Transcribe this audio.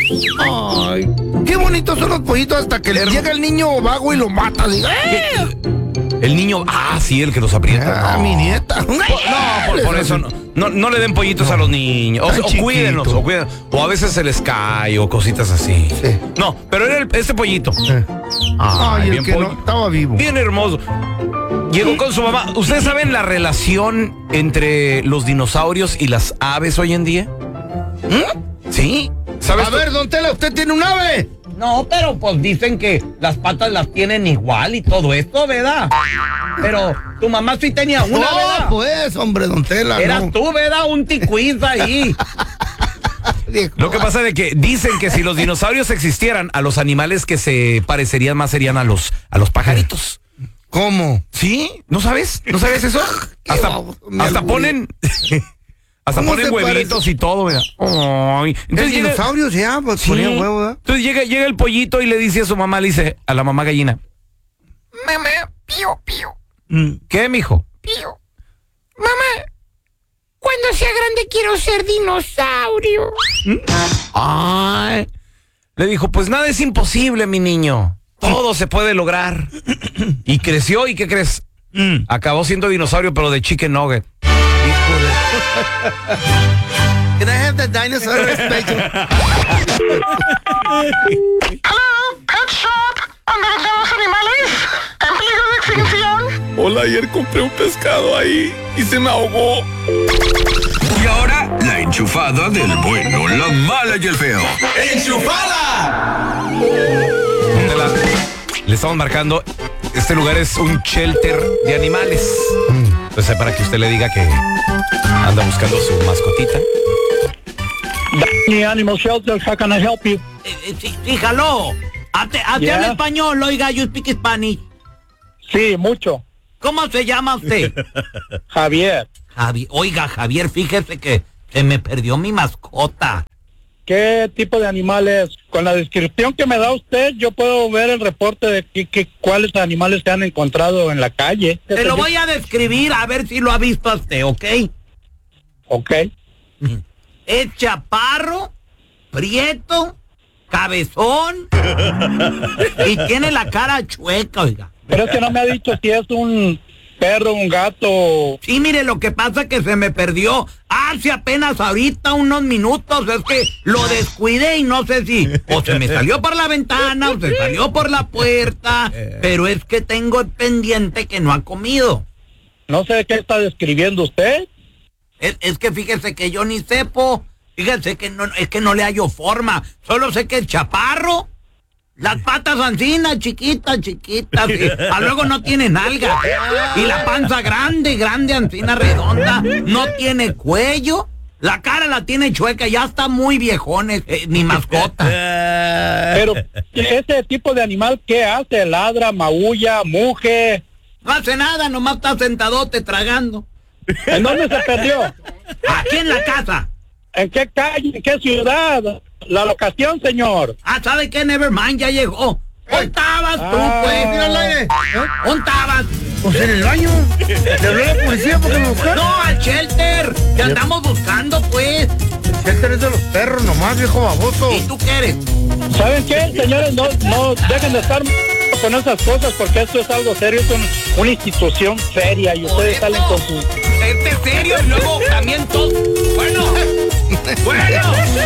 Ay, qué bonitos son los pollitos hasta que le llega el niño vago y lo mata. Así, El niño, sí, el que los aprieta. mi nieta. Por eso no le den pollitos a los niños. O cuídenlos, o a veces se les cae o cositas así. Sí. No, pero era este pollito. Ay, bien el que no estaba vivo. Bien hermoso. Llegó con su mamá. ¿Ustedes saben la relación entre los dinosaurios y las aves hoy en día? ¿Sí? ¿Sabes? A ver, don Tela, ¿usted tiene un ave? No, pero pues dicen que las patas las tienen igual y todo esto, ¿verdad? Pero tu mamá sí tenía una, ¿verdad? No, pues, hombre, don Tela. Eras tú, ¿verdad? Un ticuiz ahí. Lo que pasa es que dicen que si los dinosaurios existieran, a los animales que se parecerían más serían a los pajaritos. ¿Cómo? ¿Sí? ¿No sabes? ¿No sabes eso? Hasta ponen... Hasta ponen huevitos y todo, ¿verdad? Entonces dinosaurios ya, pues ponían huevo, ¿verdad? Entonces llega el pollito y le dice a su mamá, le dice a la mamá gallina. Mamá, pío, pío. ¿Qué, mijo? Pío. Mamá, cuando sea grande quiero ser dinosaurio. Le dijo, pues nada es imposible, mi niño. Todo se puede lograr. Y creció, ¿y qué crees? Acabó siendo dinosaurio, pero de chicken nugget. Can I have the dinosaur special? Hello, Pet Shop. ¿Dónde vendemos animales en peligro de extinción? Hola, ayer compré un pescado ahí y se me ahogó. Y ahora, la enchufada del bueno, la mala y el feo. ¡Enchufada! Le estamos marcando. Este lugar es un shelter de animales. Entonces, para que usted le diga que anda buscando su mascotita. Animal Shelter, how can I help you? Sí, jaló. Hazte habla español, oiga, you speak Spanish. Sí, mucho. ¿Cómo se llama usted? Javier. Oiga, Javier, fíjese que se me perdió mi mascota. ¿Qué tipo de animales? Con la descripción que me da usted, yo puedo ver el reporte de cuáles animales se han encontrado en la calle. Te lo voy a describir a ver si lo ha visto usted, ¿ok? Ok. Es chaparro, prieto, cabezón y tiene la cara chueca, oiga. Pero es que no me ha dicho si es un perro, un gato. Sí, mire, lo que pasa es que se me perdió hace apenas ahorita unos minutos. Es que lo descuidé y no sé si o se me salió por la ventana o se salió por la puerta. Pero es que tengo el pendiente que no ha comido. No sé qué está describiendo usted. Es que fíjese que yo ni sepo. Fíjese que no, es que no le hallo forma. Solo sé que el chaparro, las patas ancinas, chiquitas. Y luego no tiene nalga. Y la panza grande, ancina redonda. No tiene cuello. La cara la tiene chueca, ya está muy viejón, mi mascota. Pero, ¿ese tipo de animal qué hace? ¿Ladra, maulla, muge? No hace nada, nomás está sentadote tragando. ¿En dónde se perdió? Aquí en la casa. ¿En qué calle? ¿En qué ciudad? La locación, señor. ¿Sabe qué? Nevermind, ya llegó. ¿Dónde estabas tú, pues? Mira al aire. ¿Dónde estabas? Pues en el baño. ¿Le habló a la policía porque me buscaron? No, al shelter. Te andamos buscando, pues. El shelter es de los perros nomás, viejo baboso. ¿Y tú qué eres? ¿Saben qué, señores? No dejen de estar con esas cosas porque esto es algo serio, es una institución seria y ustedes salen con su... ¿Este es serio? Y luego también todo... Bueno.